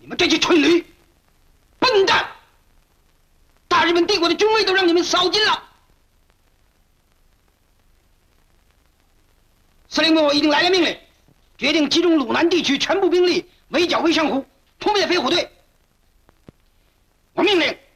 你们这些蠢驴、笨蛋！大日本帝国的军威都让你们扫尽了。司令部我已经来了命令，决定集中鲁南地区全部兵力围剿魏上湖，扑灭飞虎队。我命令